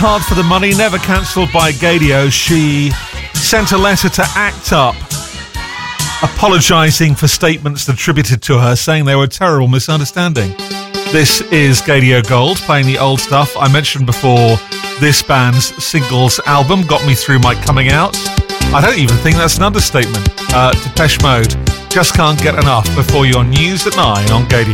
Hard for the Money, never cancelled by Gadio. She sent a letter to ACT UP apologising for statements attributed to her, saying they were a terrible misunderstanding. This is Gadio Gold, playing the old stuff. I mentioned before this band's singles album got me through my coming out. I don't even think that's an understatement. Depeche Mode, Just Can't Get Enough, before your news at 9 on Gadio.